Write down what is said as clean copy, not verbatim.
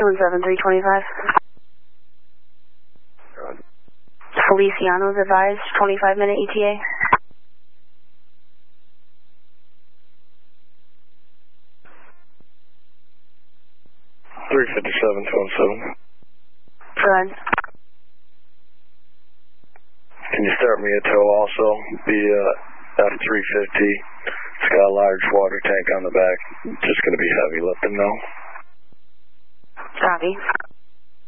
217-325. Feliciano's advised 25-minute ETA. 357-27. Go ahead. Can you start me a tow also? Be F350. It's got a large water tank on the back. Just going to be heavy. Let them know. Copy.